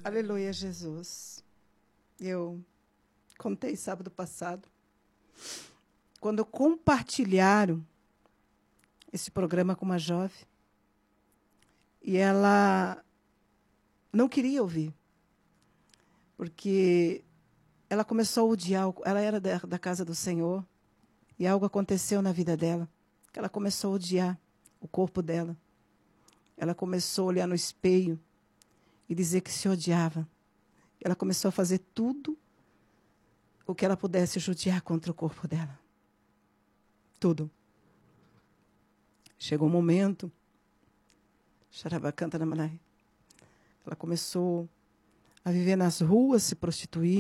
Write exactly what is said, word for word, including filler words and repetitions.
Aleluia, Jesus. Eu contei sábado passado, quando compartilharam esse programa com uma jovem, e ela não queria ouvir, porque ela começou a odiar, ela era da, da casa do Senhor, e algo aconteceu na vida dela, que ela começou a odiar o corpo dela. Ela começou a olhar no espelho e dizer que se odiava. Ela começou a fazer tudo o que ela pudesse judiar contra o corpo dela. Tudo. Chegou um momento, ela começou a viver nas ruas, se prostituir,